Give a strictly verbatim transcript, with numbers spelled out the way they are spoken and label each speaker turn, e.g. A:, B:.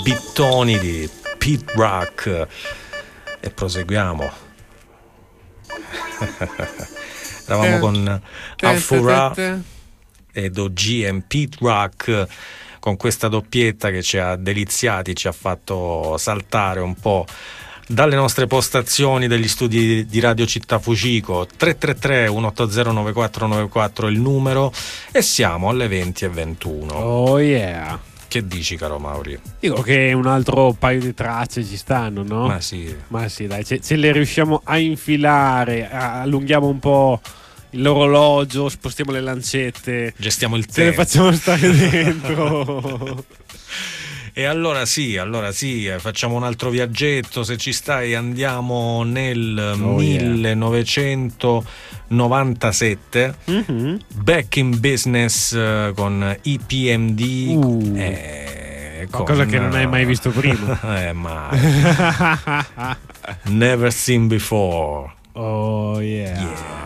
A: bittoni di Pete Rock e proseguiamo. Eravamo con Alfura ed O G e Pete Rock, con questa doppietta che ci ha deliziati, ci ha fatto saltare un po' dalle nostre postazioni degli studi di Radio Città Fucico. Tre tre tre uno otto zero nove quattro nove quattro il numero, e siamo alle venti e ventuno.
B: Oh yeah.
A: Che dici, caro Mauri?
B: Dico che un altro paio di tracce ci stanno, no?
A: Ma sì.
B: Ma sì, dai, ce, ce le riusciamo a infilare, allunghiamo un po' l'orologio, spostiamo le lancette,
A: gestiamo il
B: ce
A: tempo,
B: le facciamo stare dentro.
A: E allora sì, allora sì, facciamo un altro viaggetto, se ci stai. Andiamo nel oh, millenovecentonovantasette, mm-hmm. Back in Business uh, con E P M D,
B: uh,
A: eh,
B: qualcosa
A: con,
B: che non hai mai visto prima.
A: eh, mai. Never seen before.
B: Oh yeah,
A: yeah.